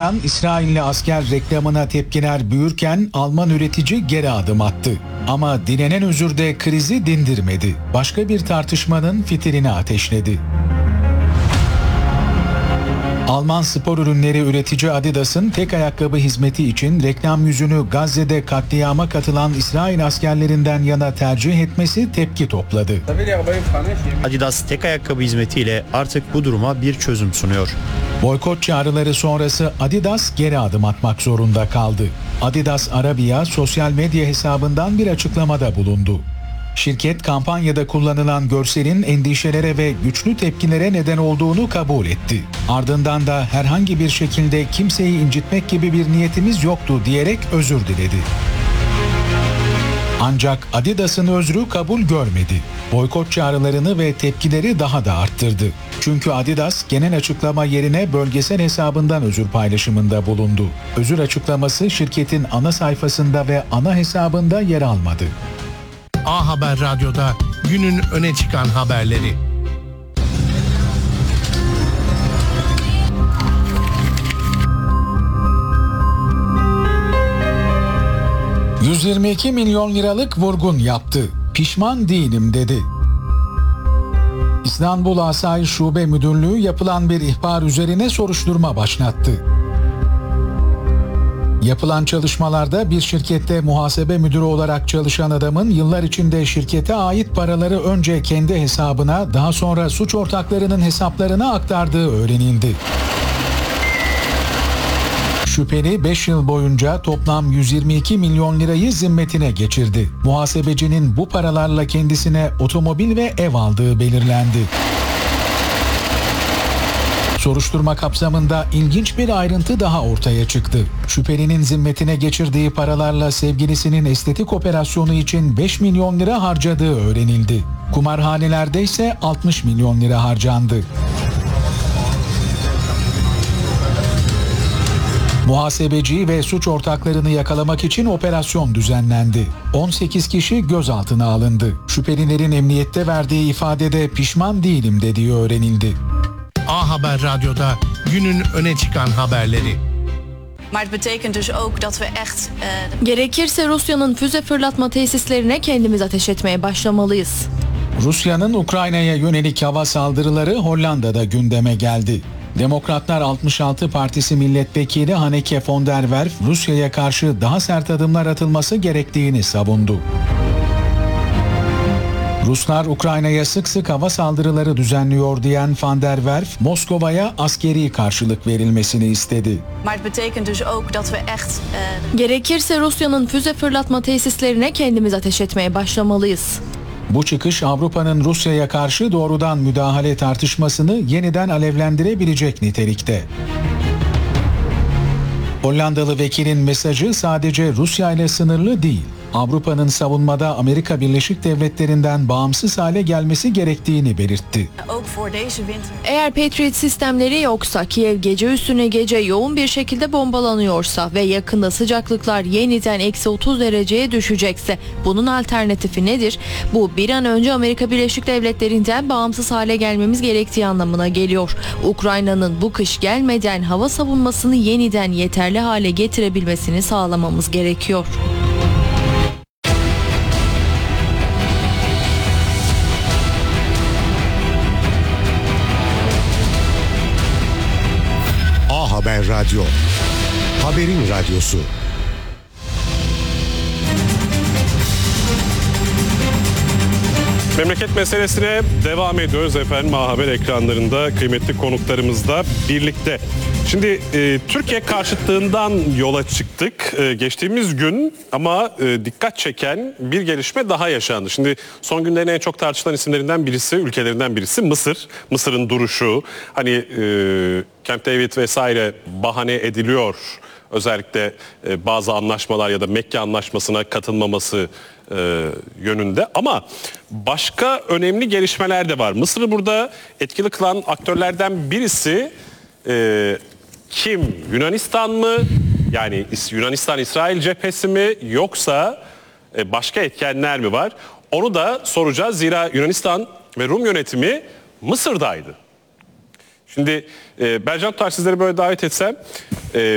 yayınlanan İsrailli asker reklamına tepkiler büyürken Alman üretici geri adım attı. Ama dilenen özür de krizi dindirmedi. Başka bir tartışmanın fitilini ateşledi. Alman spor ürünleri üretici Adidas'ın tek ayakkabı hizmeti için reklam yüzünü Gazze'de katliama katılan İsrail askerlerinden yana tercih etmesi tepki topladı. Adidas tek ayakkabı hizmetiyle artık bu duruma bir çözüm sunuyor. Boykot çağrıları sonrası Adidas geri adım atmak zorunda kaldı. Adidas Arabia sosyal medya hesabından bir açıklamada bulundu. Şirket kampanyada kullanılan görselin endişelere ve güçlü tepkilere neden olduğunu kabul etti. Ardından da herhangi bir şekilde kimseyi incitmek gibi bir niyetimiz yoktu diyerek özür diledi. Ancak Adidas'ın özrü kabul görmedi. Boykot çağrılarını ve tepkileri daha da arttırdı. Çünkü Adidas genel açıklama yerine bölgesel hesabından özür paylaşımında bulundu. Özür açıklaması şirketin ana sayfasında ve ana hesabında yer almadı. A Haber Radyo'da günün öne çıkan haberleri. $122 milyon vurgun yaptı. Pişman değilim dedi. İstanbul Asayiş Şube Müdürlüğü yapılan bir ihbar üzerine soruşturma başlattı. Yapılan çalışmalarda bir şirkette muhasebe müdürü olarak çalışan adamın yıllar içinde şirkete ait paraları önce kendi hesabına, daha sonra suç ortaklarının hesaplarına aktardığı öğrenildi. Şüpheli 5 yıl boyunca toplam 122 milyon lirayı zimmetine geçirdi. Muhasebecinin bu paralarla kendisine otomobil ve ev aldığı belirlendi. Soruşturma kapsamında ilginç bir ayrıntı daha ortaya çıktı. Şüphelinin zimmetine geçirdiği paralarla sevgilisinin estetik operasyonu için 5 milyon lira harcadığı öğrenildi. Kumarhanelerde ise 60 milyon lira harcandı. Muhasebeciyi ve suç ortaklarını yakalamak için operasyon düzenlendi. 18 kişi gözaltına alındı. Şüphelilerin emniyette verdiği ifadede pişman değilim dediği öğrenildi. A Haber Radyo'da günün öne çıkan haberleri. Gerekirse Rusya'nın füze fırlatma tesislerine kendimiz ateş etmeye başlamalıyız. Rusya'nın Ukrayna'ya yönelik hava saldırıları Hollanda'da gündeme geldi. Demokratlar 66 Partisi milletvekili Hanneke von der Werf, Rusya'ya karşı daha sert adımlar atılması gerektiğini savundu. Ruslar Ukrayna'ya sık sık hava saldırıları düzenliyor diyen van der Werf, Moskova'ya askeri karşılık verilmesini istedi. Gerekirse Rusya'nın füze fırlatma tesislerine kendimiz ateş etmeye başlamalıyız. Bu çıkış Avrupa'nın Rusya'ya karşı doğrudan müdahale tartışmasını yeniden alevlendirebilecek nitelikte. Hollandalı vekilin mesajı sadece Rusya ile sınırlı değil. Avrupa'nın savunmada Amerika Birleşik Devletleri'nden bağımsız hale gelmesi gerektiğini belirtti. Eğer Patriot sistemleri yoksa, Kiev gece üstüne gece yoğun bir şekilde bombalanıyorsa ve yakında sıcaklıklar yeniden -30 dereceye düşecekse bunun alternatifi nedir? Bu bir an önce Amerika Birleşik Devletleri'nden bağımsız hale gelmemiz gerektiği anlamına geliyor. Ukrayna'nın bu kış gelmeden hava savunmasını yeniden yeterli hale getirebilmesini sağlamamız gerekiyor. Haber Radyo. Haberin radyosu. Memleket meselesine devam ediyoruz efendim. Haber ekranlarında kıymetli konuklarımızla birlikte. Şimdi Türkiye karşıtlığından yola çıktık. Geçtiğimiz gün ama dikkat çeken bir gelişme daha yaşandı. Şimdi son günlerin en çok tartışılan isimlerinden birisi, ülkelerinden birisi Mısır. Mısır'ın duruşu, hani Camp David vesaire bahane ediliyor. Özellikle bazı anlaşmalar ya da Mekke anlaşmasına katılmaması yönünde. Ama başka önemli gelişmeler de var. Mısır'ı burada etkili kılan aktörlerden birisi kim? Yunanistan mı? Yani Yunanistan-İsrail cephesi mi? Yoksa başka etkenler mi var? Onu da soracağız. Zira Yunanistan ve Rum yönetimi Mısır'daydı. Şimdi Bercan Tutar, sizleri böyle davet etsem...